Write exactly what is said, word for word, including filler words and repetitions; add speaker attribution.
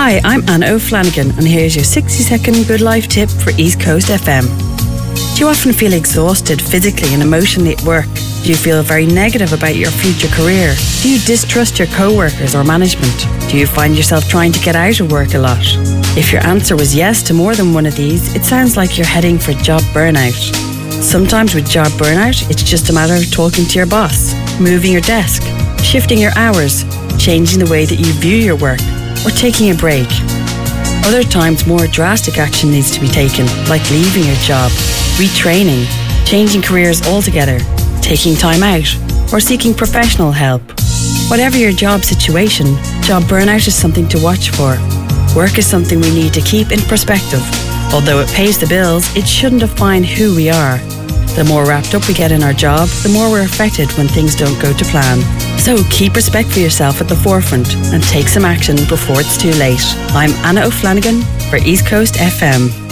Speaker 1: Hi, I'm Anna O'Flanagan, and here's your sixty second Good Life tip for East Coast F M. Do you often feel exhausted physically and emotionally at work? Do you feel very negative about your future career? Do you distrust your co-workers or management? Do you find yourself trying to get out of work a lot? If your answer was yes to more than one of these, it sounds like you're heading for job burnout. Sometimes with job burnout, it's just a matter of talking to your boss, moving your desk, shifting your hours, changing the way that you view your work, or taking a break. Other times, more drastic action needs to be taken, like leaving your job, retraining, changing careers altogether, taking time out, or seeking professional help. Whatever your job situation, job burnout is something to watch for. Work is something we need to keep in perspective. Although it pays the bills, it shouldn't define who we are. The more wrapped up we get in our job, the more we're affected when things don't go to plan. So keep respect for yourself at the forefront and take some action before it's too late. I'm Anna O'Flanagan for East Coast F M.